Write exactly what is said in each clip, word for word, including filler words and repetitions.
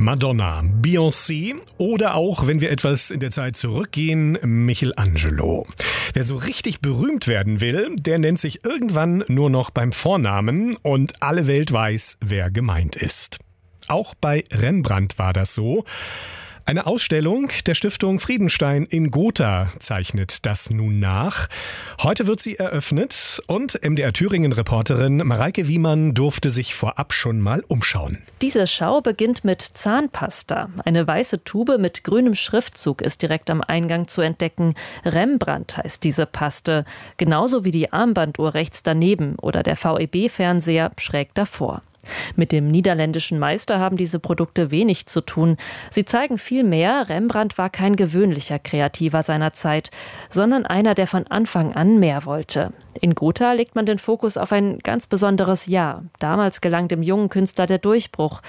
Madonna, Beyoncé oder auch, wenn wir etwas in der Zeit zurückgehen, Michelangelo. Wer so richtig berühmt werden will, der nennt sich irgendwann nur noch beim Vornamen und alle Welt weiß, wer gemeint ist. Auch bei Rembrandt war das so. Eine Ausstellung der Stiftung Friedenstein in Gotha zeichnet das nun nach. Heute wird sie eröffnet und M D R Thüringen-Reporterin Mareike Wiemann durfte sich vorab schon mal umschauen. Diese Schau beginnt mit Zahnpasta. Eine weiße Tube mit grünem Schriftzug ist direkt am Eingang zu entdecken. Rembrandt heißt diese Paste, genauso wie die Armbanduhr rechts daneben oder der V E B-Fernseher schräg davor. Mit dem niederländischen Meister haben diese Produkte wenig zu tun. Sie zeigen vielmehr, Rembrandt war kein gewöhnlicher Kreativer seiner Zeit, sondern einer, der von Anfang an mehr wollte. In Gotha legt man den Fokus auf ein ganz besonderes Jahr. Damals gelang dem jungen Künstler der Durchbruch,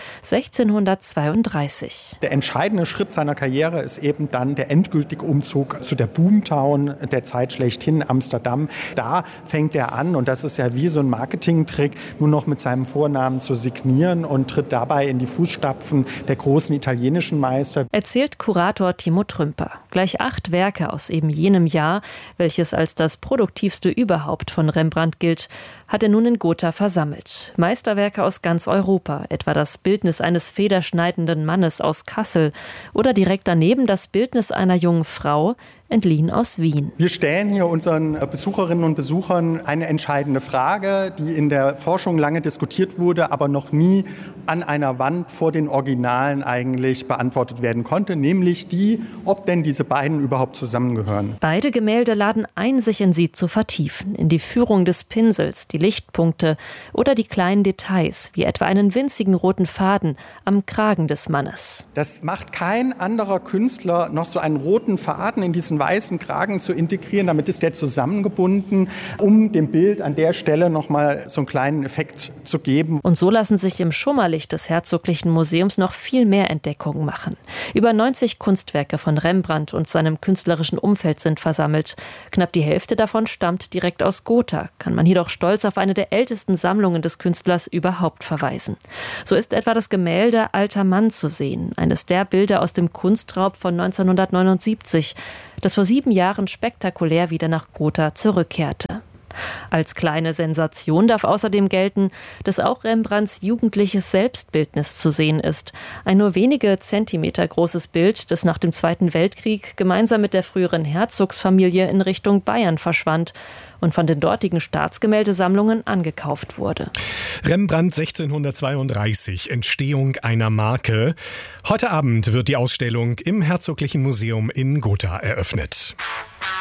sechzehnhundertzweiunddreißig. Der entscheidende Schritt seiner Karriere ist eben dann der endgültige Umzug zu der Boomtown der Zeit schlechthin, Amsterdam. Da fängt er an, und das ist ja wie so ein Marketingtrick, nur noch mit seinem Vornamen zu signieren und tritt dabei in die Fußstapfen der großen italienischen Meister. Erzählt Kurator Timo Trümper. Gleich acht Werke aus eben jenem Jahr, welches als das produktivste überhaupt von Rembrandt gilt, hat er nun in Gotha versammelt. Meisterwerke aus ganz Europa, etwa das Bildnis eines federschneidenden Mannes aus Kassel oder direkt daneben das Bildnis einer jungen Frau, entliehen aus Wien. Wir stellen hier unseren Besucherinnen und Besuchern eine entscheidende Frage, die in der Forschung lange diskutiert wurde, aber noch nie an einer Wand vor den Originalen eigentlich beantwortet werden konnte, nämlich die, ob denn diese beiden überhaupt zusammengehören. Beide Gemälde laden ein, sich in sie zu vertiefen, in die Führung des Pinsels, die Lichtpunkte oder die kleinen Details, wie etwa einen winzigen roten Faden am Kragen des Mannes. Das macht kein anderer Künstler, noch so einen roten Faden in diesen weißen Kragen zu integrieren. Damit ist der zusammengebunden, um dem Bild an der Stelle nochmal so einen kleinen Effekt zu geben. Und so lassen sich im Schummerlicht des Herzoglichen Museums noch viel mehr Entdeckungen machen. Über neunzig Kunstwerke von Rembrandt und seinem künstlerischen Umfeld sind versammelt. Knapp die Hälfte davon stammt direkt aus Gotha, kann man jedoch stolz auf eine der ältesten Sammlungen des Künstlers überhaupt verweisen. So ist etwa das Gemälde Alter Mann zu sehen, eines der Bilder aus dem Kunstraub von neunzehnhundertneunundsiebzig, das vor sieben Jahren spektakulär wieder nach Gotha zurückkehrte. Als kleine Sensation darf außerdem gelten, dass auch Rembrandts jugendliches Selbstbildnis zu sehen ist. Ein nur wenige Zentimeter großes Bild, das nach dem Zweiten Weltkrieg gemeinsam mit der früheren Herzogsfamilie in Richtung Bayern verschwand und von den dortigen Staatsgemäldesammlungen angekauft wurde. Rembrandt sechzehnhundertzweiunddreißig, Entstehung einer Marke. Heute Abend wird die Ausstellung im Herzoglichen Museum in Gotha eröffnet.